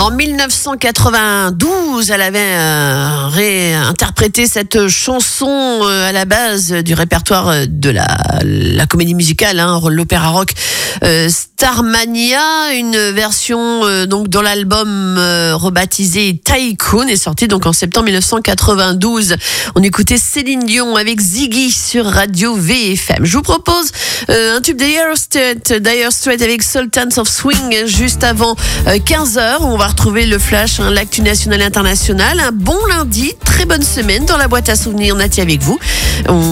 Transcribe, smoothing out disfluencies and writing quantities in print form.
En 1992, elle avait réinterprété cette chanson à la base du répertoire de la comédie musicale, l'opéra rock Starmania. Une version donc dans l'album rebaptisé Tycoon est sorti donc en septembre 1992. On écoutait Céline Dion avec Ziggy sur Radio VFM. Je vous propose un tube Dire Straits avec Sultans of Swing juste avant 15h. On va retrouver le flash, l'actu national et international. Un bon lundi, très bonne semaine dans la boîte à souvenirs. Nati avec vous.